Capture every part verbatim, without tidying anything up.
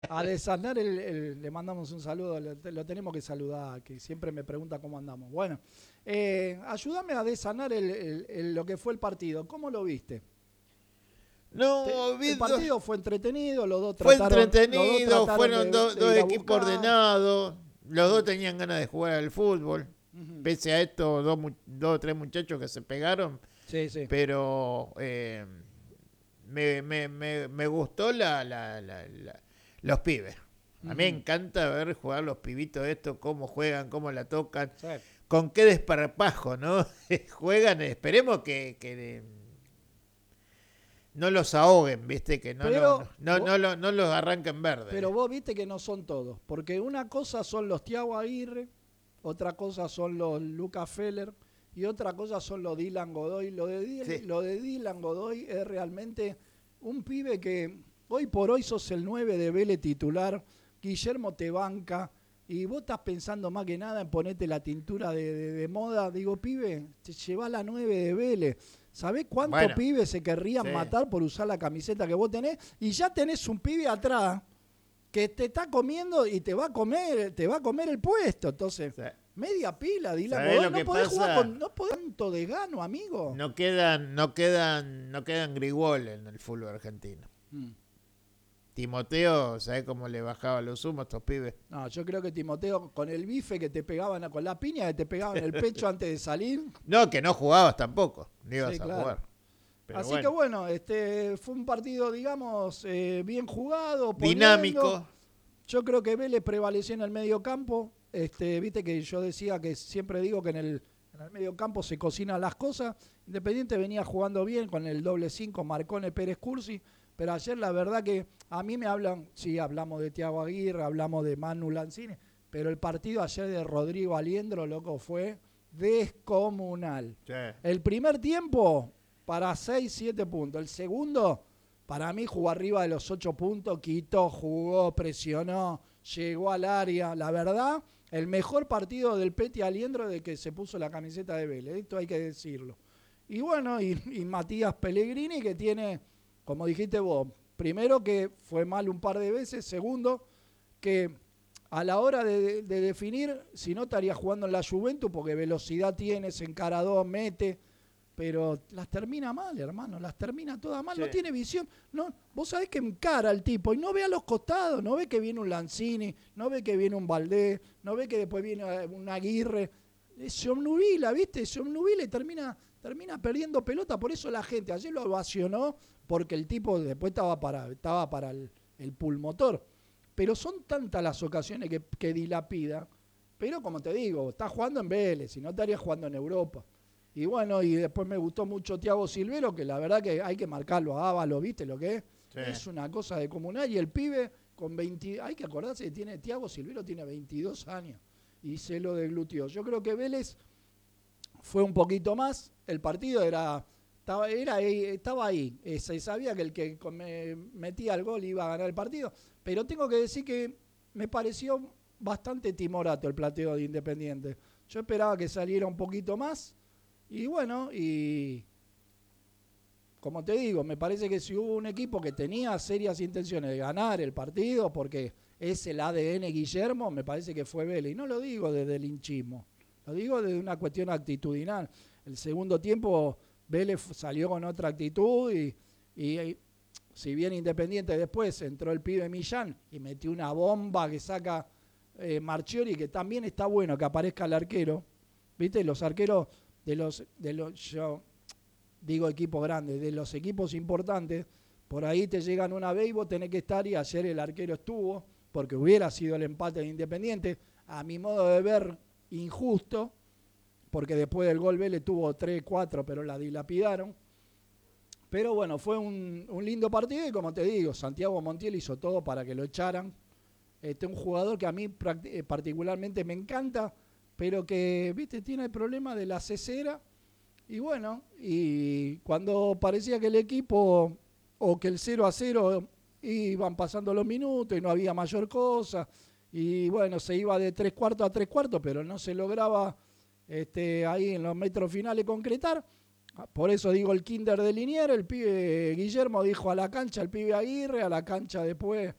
A Desanar el- el- le mandamos un saludo, lo, lo tenemos que saludar, que siempre me pregunta cómo andamos. Bueno, eh, ayúdame a desanar el- el- el- lo que fue el partido. ¿Cómo lo viste? Te- No, vi el dos- partido fue entretenido, los dos fue trataron, los dos entretenido, trataron fueron de, do- de dos ir a equipos buscar. ordenados, los dos Mm, tenían ganas de jugar al fútbol. ujú. Pese a esto, dos, mu- dos o tres muchachos que se pegaron, Sí, sí. pero eh, me, me, me, me gustó la, la, la, la- los pibes. A mí me Ujú. encanta ver jugar los pibitos estos, cómo juegan, cómo la tocan, Sí. con qué desparpajo, ¿no? Juegan, esperemos que, que no los ahoguen, ¿viste? Que no, lo, no, Pero, no, vos, no, lo- no los arranquen pero verde. vos viste que no son todos, porque una cosa son los Thiago Aguirre, otra cosa son los Lucas Feller y otra cosa son los Dylan Godoy. Lo de, Dil- Sí. lo de Dylan Godoy es realmente un pibe que hoy por hoy sos el nueve de Vélez titular, Guillermo te banca y vos estás pensando más que nada en ponerte la tintura de, de- de moda. Digo, pibe, te llevá la nueve de Vélez. ¿Sabés cuántos Bueno, pibes se querrían sí. matar por usar la camiseta que vos tenés? Y ya tenés un pibe atrás que te está comiendo y te va a comer, te va a comer el puesto. Entonces, Sí. media pila, Dylan ¿Sabés Godoy. lo No que podés jugar pasa? con, no podés tanto desgano, amigo. No quedan, no quedan, no quedan Grigol en el fútbol argentino. Mm. Timoteo, ¿sabés cómo le bajaba los humos a estos pibes? No, yo creo que Timoteo, con el bife que te pegaban, con la piña que te pegaban en el pecho antes de salir. No, que no jugabas tampoco, no ibas Sí, a claro. jugar. Pero Así bueno, que bueno, este fue un partido, digamos, eh, bien jugado, poniendo. dinámico. Yo creo que Vélez prevaleció en el medio campo. Este, viste que yo decía que siempre digo que en el, en el medio campo se cocinan las cosas. Independiente venía jugando bien con el doble cinco, Marcone, Pérez Cursi. Pero ayer la verdad que a mí me hablan, sí, hablamos de Thiago Aguirre, hablamos de Manu Lanzini, pero el partido ayer de Rodrigo Aliendro, loco, fue descomunal. Sí. El primer tiempo para seis siete puntos. El segundo, para mí, jugó arriba de los ocho puntos. Quitó, jugó, presionó, llegó al área. La verdad, el mejor partido del Peti Aliendro de que se puso la camiseta de Vélez. Esto hay que decirlo. Y bueno, y, y Matías Pellegrini, que tiene, como dijiste vos, primero que fue mal un par de veces. Segundo, que a la hora de, de definir, si no estaría jugando en la Juventus, porque velocidad tiene, se encara a dos, mete, pero las termina mal, hermano, las termina todas mal, Sí. no tiene visión. No, vos sabés que encara al tipo y no ve a los costados, no ve que viene un Lanzini, no ve que viene un Valdés, no ve que después viene un Aguirre. Se obnubila, ¿viste? Se obnubila y termina, termina perdiendo pelota. Por eso la gente ayer lo ovacionó, porque el tipo después estaba para, estaba para el, el pulmotor. Pero son tantas las ocasiones que, que dilapida. Pero como te digo, está jugando en Vélez, si no estaría jugando en Europa. Y bueno, y después me gustó mucho Thiago Silvero, que la verdad que hay que marcarlo a Ávalo, ¿viste lo que es? Sí. Es una cosa de comunal. Y el pibe con veinte, hay que acordarse que tiene, Thiago Silvero tiene veintidós años y se lo deglutió. Yo creo que Vélez fue un poquito más, el partido era, estaba, era, estaba ahí, eh, se sabía que el que come, metía el gol iba a ganar el partido, pero tengo que decir que me pareció bastante timorato el plateo de Independiente. Yo esperaba que saliera un poquito más y bueno, y como te digo, me parece que si hubo un equipo que tenía serias intenciones de ganar el partido, porque es el A D N Guillermo, me parece que fue Vélez. Y no lo digo desde el hinchismo, lo digo desde una cuestión actitudinal. El segundo tiempo Vélez salió con otra actitud y, y, y si bien Independiente después entró el pibe Millán y metió una bomba que saca eh, Marchiori, que también está bueno que aparezca el arquero. ¿Viste? Los arqueros de los... De los yo, digo equipos grandes, de los equipos importantes, por ahí te llegan una vez y vos tenés que estar, y ayer el arquero estuvo, porque hubiera sido el empate de Independiente, a mi modo de ver, injusto, porque después del gol Vélez tuvo tres cuatro, pero la dilapidaron. Pero bueno, fue un, un lindo partido y como te digo, Santiago Montiel hizo todo para que lo echaran. Este, un jugador que a mí particularmente me encanta, pero que, viste, tiene el problema de la cesera. Y bueno, y cuando parecía que el equipo o que el cero a cero iban pasando los minutos y no había mayor cosa, y bueno, se iba de tres cuartos a tres cuartos, pero no se lograba este, ahí en los metros finales concretar. Por eso digo el kinder de Liniers, el pibe Guillermo dijo a la cancha, el pibe Aguirre, a la cancha después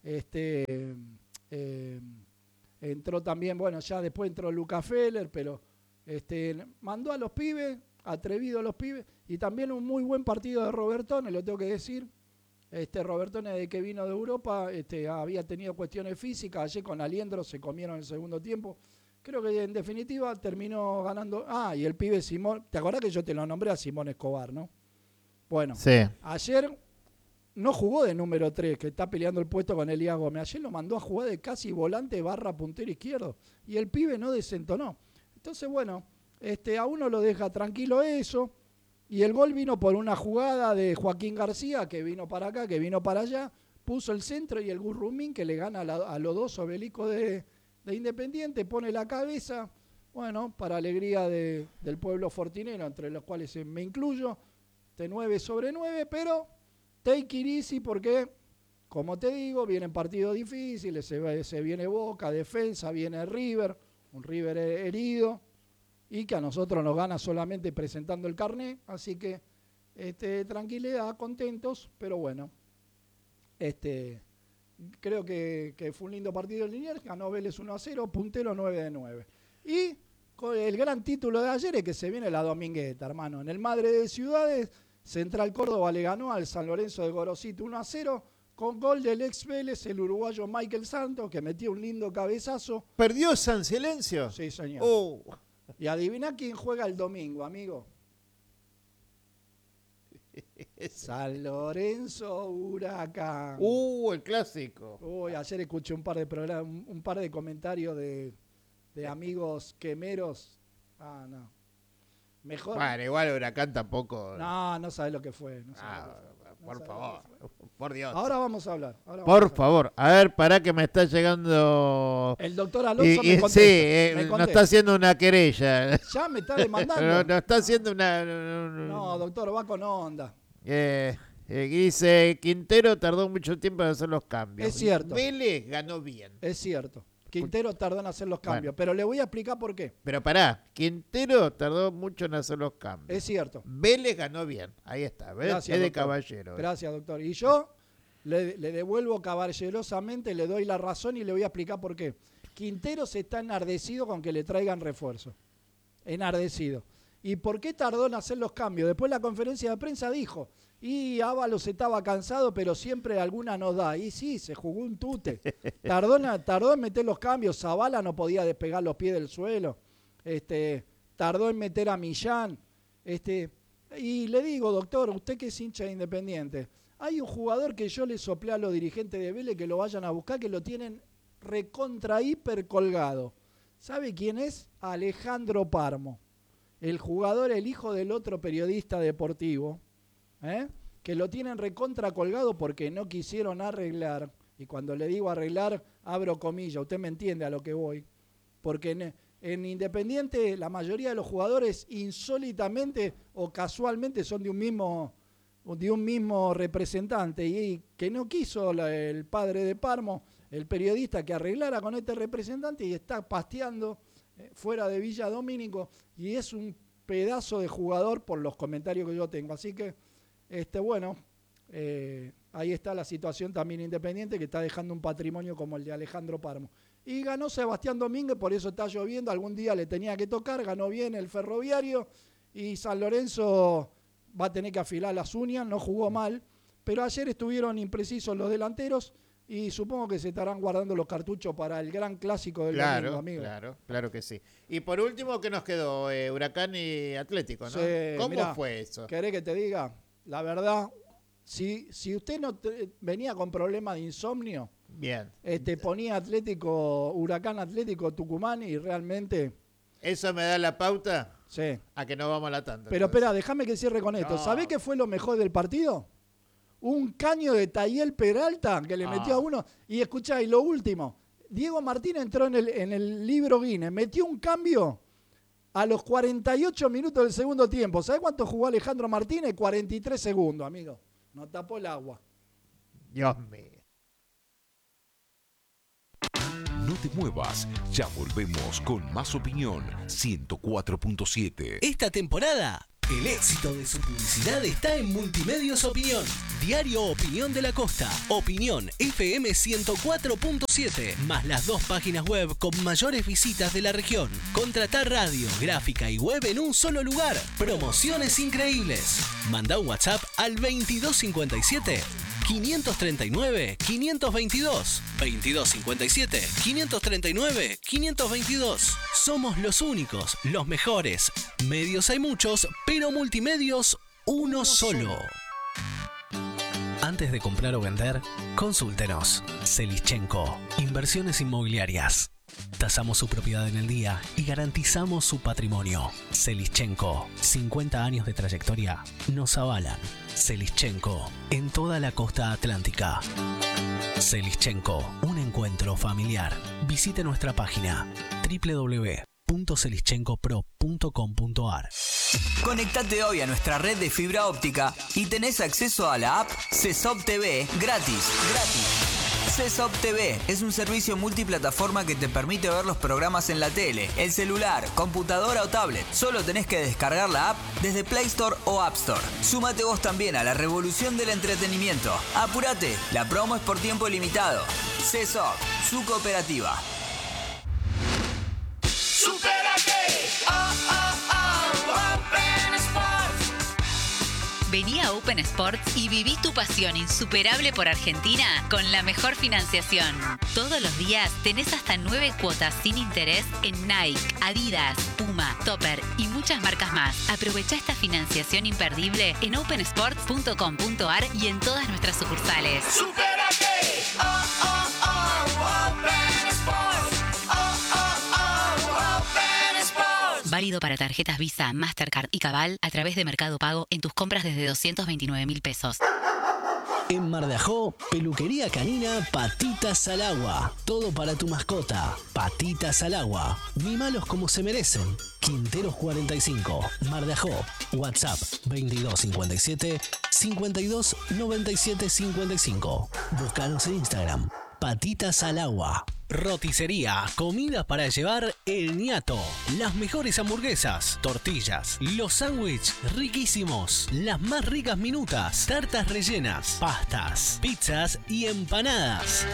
Este, eh, entró también, bueno, ya después entró Luca Feller, pero este, mandó a los pibes, atrevido a los pibes, y también un muy buen partido de Robertone, lo tengo que decir. Este, Robertone, de que vino de Europa, este, había tenido cuestiones físicas, ayer con Aliendro se comieron el segundo tiempo. Creo que en definitiva terminó ganando. Ah, y el pibe Simón, ¿te acordás que yo te lo nombré a Simón Escobar, no? Bueno, sí. Ayer no jugó de número tres, que está peleando el puesto con Elías Gómez. Ayer lo mandó a jugar de casi volante barra puntero izquierdo. Y el pibe no desentonó. Entonces, bueno, este, a uno lo deja tranquilo eso. Y el gol vino por una jugada de Joaquín García, que vino para acá, que vino para allá. Puso el centro y el Gurrumín, que le gana a, la, a los dos obeliscos de, de Independiente, pone la cabeza. Bueno, para alegría de, del pueblo fortinero, entre los cuales me incluyo, de nueve sobre nueve, pero take it easy porque, como te digo, vienen partidos difíciles, se, se viene Boca, defensa, viene River, un River herido, y que a nosotros nos gana solamente presentando el carné, así que este, tranquilidad, contentos, pero bueno, este, creo que, que fue un lindo partido en Liniers, ganó Vélez uno a cero, puntero nueve de nueve. Y con el gran título de ayer es que se viene la Domingueta, hermano, en el Madre de Ciudades. Central Córdoba le ganó al San Lorenzo de Gorosito uno a cero con gol del ex Vélez, el uruguayo Michael Santos, que metió un lindo cabezazo. ¿Perdió San Silencio? Sí, señor. Oh. Y adivina quién juega el domingo, amigo. San Lorenzo Huracán. Uh, el clásico. Uy, ayer escuché un par de programas, un, un par de comentarios de, de amigos quemeros. Ah, no. Mejor. Bueno, igual Huracán tampoco. No, no sabes lo que fue. No ah, lo que fue. por no favor, por Dios. Ahora vamos a hablar. Ahora por vamos favor, a ver, pará que me está llegando. El doctor Alonso y, me y, contesta. Sí, eh, me nos está haciendo una querella. Ya me está demandando. Nos no está haciendo una. No, doctor, va con onda. Eh, eh, dice: Quintero tardó mucho tiempo en hacer los cambios. Es cierto. Vélez ganó bien. Es cierto. Quintero tardó en hacer los cambios, Bueno. pero le voy a explicar por qué. Pero pará, Quintero tardó mucho en hacer los cambios. Es cierto. Vélez ganó bien. Ahí está, ¿ves? Gracias, es de doctor. caballero. Gracias, doctor. Y yo le, le devuelvo caballerosamente, le doy la razón y le voy a explicar por qué. Quintero se está enardecido con que le traigan refuerzo. Enardecido. ¿Y por qué tardó en hacer los cambios? Después la conferencia de prensa dijo, y Ábalos estaba cansado, pero siempre alguna nos da. Y sí, se jugó un tute. Tardó en, tardó en meter los cambios. Zavala no podía despegar los pies del suelo. Este, tardó en meter a Millán. Este, y le digo, doctor, usted que es hincha de Independiente, hay un jugador que yo le soplé a los dirigentes de Vélez que lo vayan a buscar, que lo tienen recontra hiper colgado. ¿Sabe quién es? Alejandro Parmo. El jugador, el hijo del otro periodista deportivo, ¿eh? Que lo tienen recontra colgado porque no quisieron arreglar, y cuando le digo arreglar, abro comillas, usted me entiende a lo que voy, porque en, en Independiente la mayoría de los jugadores insólitamente o casualmente son de un mismo, de un mismo representante, y que no quiso la, el padre de Parmo, el periodista, que arreglara con este representante, y está pasteando fuera de Villa Domínico, y es un pedazo de jugador por los comentarios que yo tengo. Así que, este bueno, eh, ahí está la situación también Independiente, que está dejando un patrimonio como el de Alejandro Parmo. Y ganó Sebastián Domínguez, por eso está lloviendo, algún día le tenía que tocar, ganó bien el Ferroviario, y San Lorenzo va a tener que afilar las uñas, no jugó mal, pero ayer estuvieron imprecisos los delanteros, y supongo que se estarán guardando los cartuchos para el gran clásico del claro, domingo, amigo. Claro, claro que sí. Y por último, ¿qué nos quedó? Eh, Huracán y Atlético, ¿no? Sí, ¿Cómo mirá, fue eso? ¿Querés que te diga? La verdad, si, si usted no te, venía con problemas de insomnio, bien, este, ponía Atlético, Huracán Atlético Tucumán, y realmente... ¿Eso me da la pauta? Sí. A que no vamos a la tanda. Pero espera, déjame que cierre con esto. No. ¿Sabés qué fue lo mejor del partido? Un caño de Tayel Peralta que le ah. metió a uno. Y escuchá, y lo último, Diego Martín entró en el, en el libro Guinness, metió un cambio a los cuarenta y ocho minutos del segundo tiempo. ¿Sabés cuánto jugó Alejandro Martínez? cuarenta y tres segundos, amigo. No tapó el agua. Dios mío. No te muevas, ya volvemos con más opinión ciento cuatro punto siete. Esta temporada El éxito de su publicidad está en Multimedios Opinión. Diario Opinión de la Costa. Opinión F M ciento cuatro punto siete. Más las dos páginas web con mayores visitas de la región. Contratar radio, gráfica y web en un solo lugar. Promociones increíbles. Manda un WhatsApp al veintidós cincuenta y siete. quinientos treinta y nueve, quinientos veintidós. veintidós cincuenta y siete, quinientos treinta y nueve, quinientos veintidós. Somos los únicos, los mejores. Medios hay muchos, pero multimedios uno solo. Antes de comprar o vender, consúltenos. Selischenko, Inversiones Inmobiliarias. Tasamos su propiedad en el día y garantizamos su patrimonio. Selischenko, cincuenta años de trayectoria nos avalan. Selischenko, en toda la costa atlántica. Selischenko, un encuentro familiar. Visite nuestra página doble u doble u doble u punto selischenko pro punto com punto a r. Conectate hoy a nuestra red de fibra óptica y tenés acceso a la app C E S O P T V gratis. Gratis. C E S O P T V es un servicio multiplataforma que te permite ver los programas en la tele, el celular, computadora o tablet. Solo tenés que descargar la app desde Play Store o App Store. Súmate vos también a la revolución del entretenimiento. Apúrate, la promo es por tiempo limitado. C E S O P, su cooperativa. Vení a Open Sports y viví tu pasión insuperable por Argentina con la mejor financiación. Todos los días tenés hasta nueve cuotas sin interés en Nike, Adidas, Puma, Topper y muchas marcas más. Aprovecha esta financiación imperdible en open sports punto com punto a r y en todas nuestras sucursales. ¡Supérate! Oh, oh, oh, Open Sports. Oh, oh, oh, Open Sports. Válido para tarjetas Visa, Mastercard y Cabal a través de Mercado Pago en tus compras desde doscientos veintinueve mil pesos. En Mar de Ajó, peluquería canina Patitas al Agua. Todo para tu mascota. Patitas al Agua. Mímalos como se merecen. Quinteros cuarenta y cinco. Mar de Ajó. WhatsApp veintidós cincuenta y siete, cincuenta y dos noventa y siete cincuenta y cinco. Búscanos en Instagram. Patitas al Agua. Roticería, comidas para llevar El Ñato. Las mejores hamburguesas, tortillas, los sándwiches riquísimos, las más ricas minutas, tartas rellenas, pastas, pizzas y empanadas.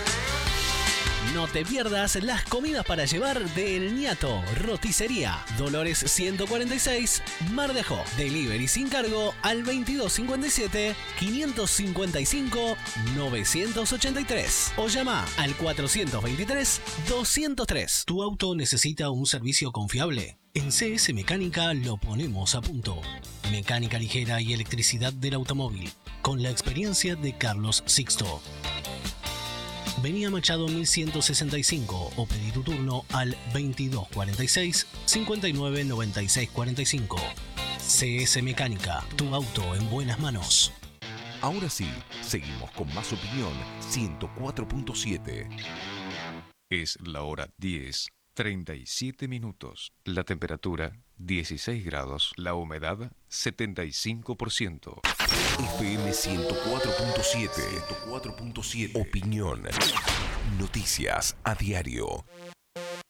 No te pierdas las comidas para llevar de El Ñato. Roticería, Dolores ciento cuarenta y seis, Mar de Ajó. Delivery sin cargo al veintidós cincuenta y siete, quinientos cincuenta y cinco, novecientos ochenta y tres. O llama al cuatrocientos veintitrés, doscientos tres. ¿Tu auto necesita un servicio confiable? En C S Mecánica lo ponemos a punto. Mecánica ligera y electricidad del automóvil. Con la experiencia de Carlos Sixto. Vení a Machado mil ciento sesenta y cinco o pedí tu turno al veintidós cuarenta y seis, cincuenta y nueve noventa y seis cuarenta y cinco. C S Mecánica, tu auto en buenas manos. Ahora sí, seguimos con más opinión ciento cuatro punto siete. Es la hora diez, treinta y siete minutos. La temperatura dieciséis grados. La humedad setenta y cinco por ciento. F M ciento cuatro punto siete. ciento cuatro punto siete. Opinión. Noticias a diario.